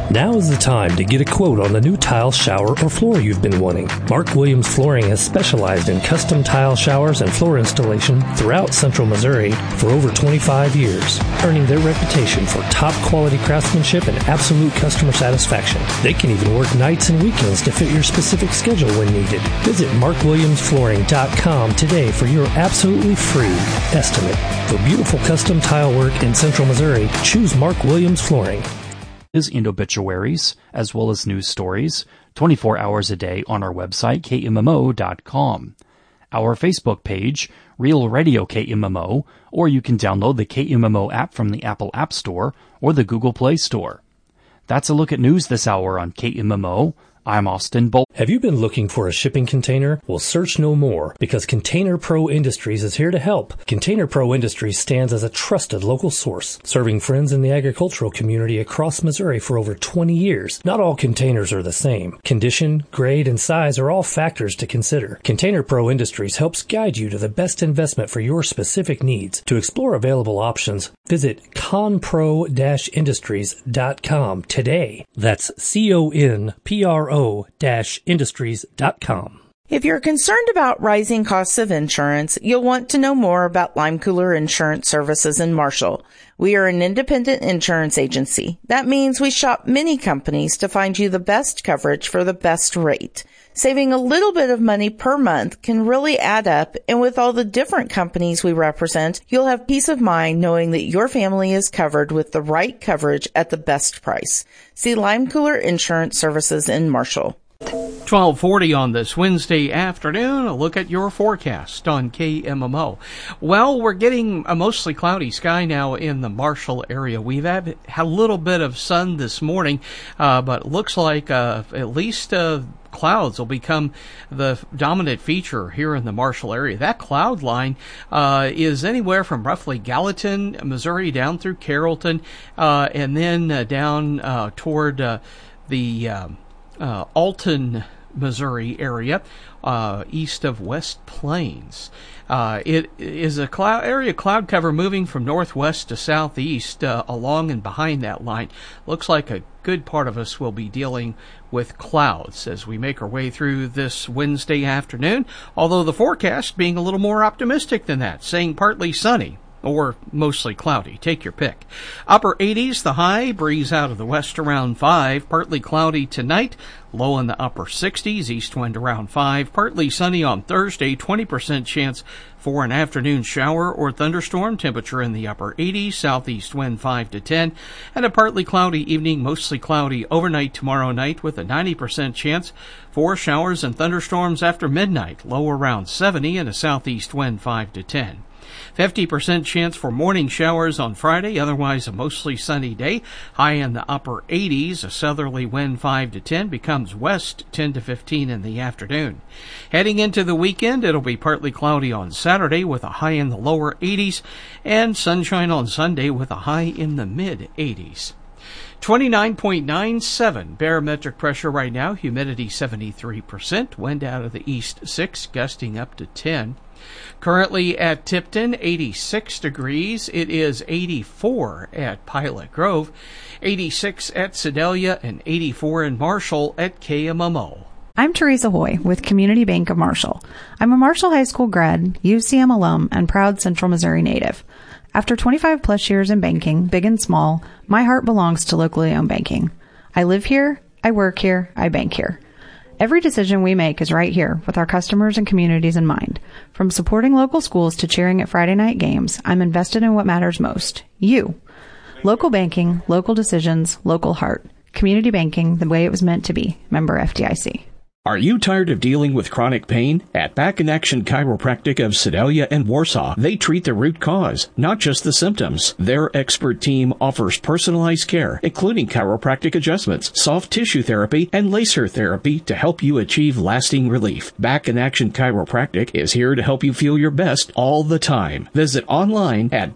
Now is the time to get a quote on the new tile, shower, or floor you've been wanting. Mark Williams Flooring has specialized in custom tile showers and floor installation throughout Central Missouri for over 25 years, earning their reputation for top quality craftsmanship and absolute customer satisfaction. They can even work nights and weekends to fit your specific schedule when needed. Visit markwilliamsflooring.com today for your absolutely free estimate. For beautiful custom tile work in Central Missouri, choose Mark Williams Flooring. And obituaries, as well as news stories, 24 hours a day on our website, KMMO.com. Our Facebook page, Real Radio KMMO, or you can download the KMMO app from the Apple App Store or the Google Play Store. That's a look at news this hour on KMMO. I'm Austin Bolt. Have you been looking for a shipping container? Well, search no more, because Container Pro Industries is here to help. Container Pro Industries stands as a trusted local source, serving friends in the agricultural community across Missouri for over 20 years. Not all containers are the same. Condition, grade, and size are all factors to consider. Container Pro Industries helps guide you to the best investment for your specific needs. To explore available options, visit conpro-industries.com today. That's CONPRO-industries.com. If you're concerned about rising costs of insurance, you'll want to know more about Lime Cooler Insurance Services in Marshall. We are an independent insurance agency. That means we shop many companies to find you the best coverage for the best rate. Saving a little bit of money per month can really add up, and with all the different companies we represent, you'll have peace of mind knowing that your family is covered with the right coverage at the best price. See Lime Cooler Insurance Services in Marshall. 12:40 on this Wednesday afternoon. A look at your forecast on KMMO. Well, we're getting a mostly cloudy sky now in the Marshall area. We've had a little bit of sun this morning, but it looks like at least clouds will become the dominant feature here in the Marshall area. That cloud line is anywhere from roughly Gallatin, Missouri, down through Carrollton, and then down toward the Alton, Missouri area, east of West Plains. It is a cloud cover moving from northwest to southeast along and behind that line. Looks like a good part of us will be dealing with clouds as we make our way through this Wednesday afternoon, although the forecast being a little more optimistic than that, saying partly sunny or mostly cloudy. Take your pick. Upper 80s, the high, breeze out of the west around 5, partly cloudy tonight, low in the upper 60s, east wind around 5, partly sunny on Thursday, 20% chance for an afternoon shower or thunderstorm, temperature in the upper 80s, southeast wind 5 to 10, and a partly cloudy evening, mostly cloudy overnight tomorrow night with a 90% chance for showers and thunderstorms after midnight, low around 70 and a southeast wind 5 to 10. 50% chance for morning showers on Friday, otherwise a mostly sunny day. High in the upper 80s, a southerly wind 5 to 10 becomes west 10 to 15 in the afternoon. Heading into the weekend, it'll be partly cloudy on Saturday with a high in the lower 80s and sunshine on Sunday with a high in the mid 80s. 29.97 barometric pressure right now, humidity 73%, wind out of the east 6, gusting up to 10. Currently at Tipton, 86 degrees. It is 84 at Pilot Grove, 86 at Sedalia, and 84 in Marshall at KMMO. I'm Teresa Hoy with Community Bank of Marshall. I'm a Marshall High School grad, UCM alum, and proud Central Missouri native. After 25 plus years in banking, big and small, my heart belongs to locally owned banking. I live here, I work here, I bank here. Every decision we make is right here with our customers and communities in mind. From supporting local schools to cheering at Friday night games, I'm invested in what matters most, you. Local banking, local decisions, local heart. Community banking the way it was meant to be. Member FDIC. Are you tired of dealing with chronic pain? At Back in Action Chiropractic of Sedalia and Warsaw, they treat the root cause, not just the symptoms. Their expert team offers personalized care, including chiropractic adjustments, soft tissue therapy, and laser therapy to help you achieve lasting relief. Back in Action Chiropractic is here to help you feel your best all the time. Visit online at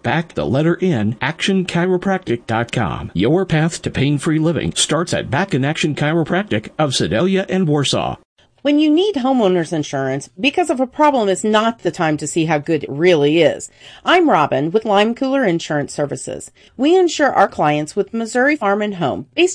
actionchiropractic.com. Your path to pain-free living starts at Back in Action Chiropractic of Sedalia and Warsaw. When you need homeowners insurance, because of a problem is not the time to see how good it really is. I'm Robin with Lime Cooler Insurance Services. We insure our clients with Missouri Farm and Home, based